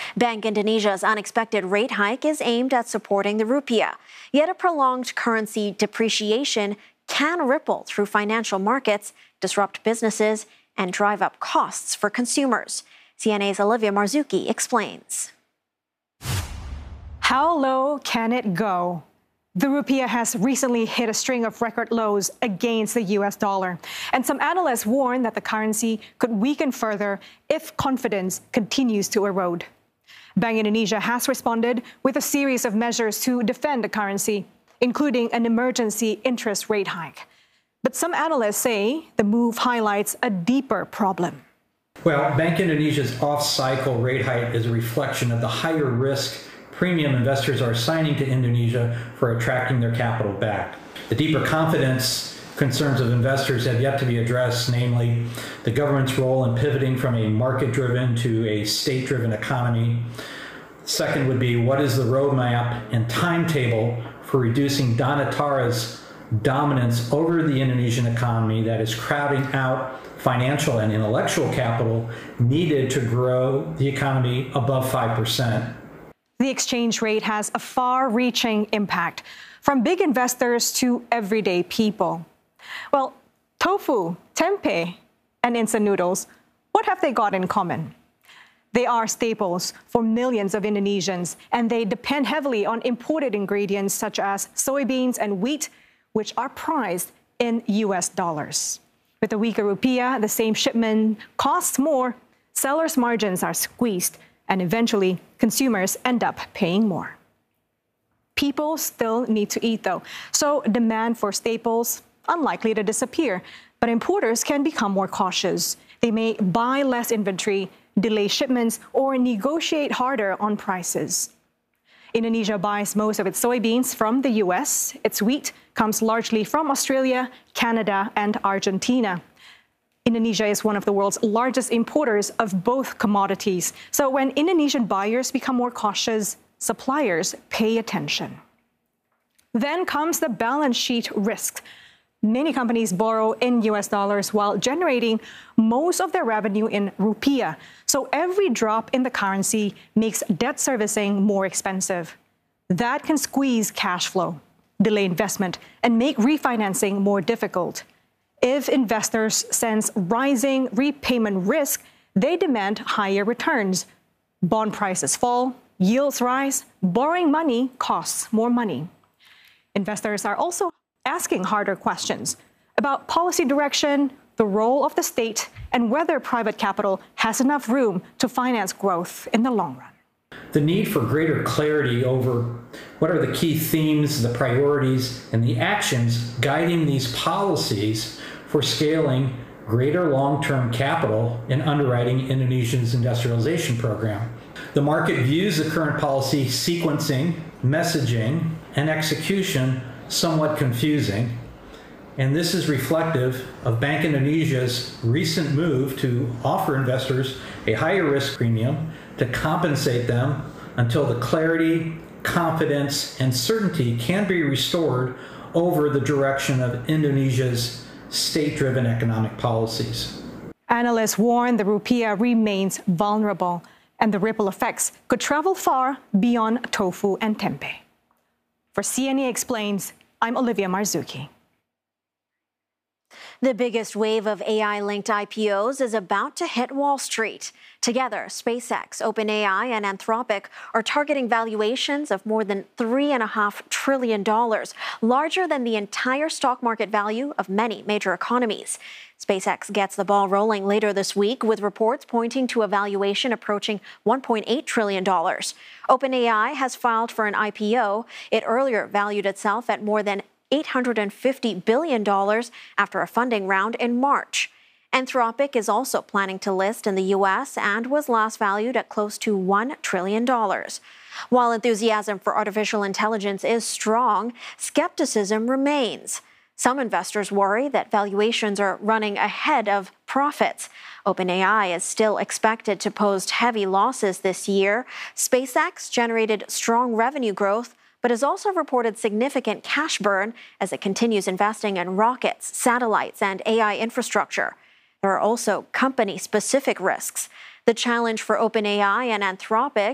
Bank Indonesia's unexpected rate hike is aimed at supporting the rupiah, yet a prolonged currency depreciation can ripple through financial markets, disrupt businesses, and drive up costs for consumers. CNA's Olivia Marzuki explains. How low can it go? The rupiah has recently hit a string of record lows against the US dollar, and some analysts warn that the currency could weaken further if confidence continues to erode. Bank Indonesia has responded with a series of measures to defend the currency, including an emergency interest rate hike. But some analysts say the move highlights a deeper problem. Well, Bank Indonesia's off-cycle rate hike is a reflection of the higher risk premium investors are assigning to Indonesia for attracting their capital back. The deeper confidence concerns of investors have yet to be addressed, namely the government's role in pivoting from a market-driven to a state-driven economy. Second would be, what is the roadmap and timetable for reducing Donatara's dominance over the Indonesian economy that is crowding out financial and intellectual capital needed to grow the economy above 5%. The exchange rate has a far-reaching impact, from big investors to everyday people. Well, tofu, tempeh, and instant noodles, what have they got in common? They are staples for millions of Indonesians, and they depend heavily on imported ingredients such as soybeans and wheat, which are priced in US dollars. With a weaker rupiah, the same shipment costs more, sellers' margins are squeezed, and eventually consumers end up paying more. People still need to eat, though, so demand for staples unlikely to disappear, but importers can become more cautious. They may buy less inventory, delay shipments, or negotiate harder on prices. Indonesia buys most of its soybeans from the US. Its wheat comes largely from Australia, Canada, and Argentina. Indonesia is one of the world's largest importers of both commodities. So when Indonesian buyers become more cautious, suppliers pay attention. Then comes the balance sheet risk. Many companies borrow in US dollars while generating most of their revenue in rupiah. So every drop in the currency makes debt servicing more expensive. That can squeeze cash flow, delay investment, and make refinancing more difficult. If investors sense rising repayment risk, they demand higher returns. Bond prices fall, yields rise, borrowing money costs more money. Investors are also asking harder questions about policy direction, the role of the state, and whether private capital has enough room to finance growth in the long run. The need for greater clarity over what are the key themes, the priorities, and the actions guiding these policies for scaling greater long-term capital in underwriting Indonesia's industrialization program. The market views the current policy sequencing, messaging, and execution somewhat confusing, and this is reflective of Bank Indonesia's recent move to offer investors a higher risk premium to compensate them until the clarity, confidence, and certainty can be restored over the direction of Indonesia's state-driven economic policies. Analysts warn the rupiah remains vulnerable, and the ripple effects could travel far beyond tofu and tempeh. For CNA Explains, I'm Olivia Marzuki. The biggest wave of AI-linked IPOs is about to hit Wall Street. Together, SpaceX, OpenAI, and Anthropic are targeting valuations of more than $3.5 trillion, larger than the entire stock market value of many major economies. SpaceX gets the ball rolling later this week, with reports pointing to a valuation approaching $1.8 trillion. OpenAI has filed for an IPO. It earlier valued itself at more than $850 billion after a funding round in March. Anthropic is also planning to list in the U.S. and was last valued at close to $1 trillion. While enthusiasm for artificial intelligence is strong, skepticism remains. Some investors worry that valuations are running ahead of profits. OpenAI is still expected to post heavy losses this year. SpaceX generated strong revenue growth, but has also reported significant cash burn as it continues investing in rockets, satellites, and AI infrastructure. There are also company-specific risks. The challenge for OpenAI and Anthropic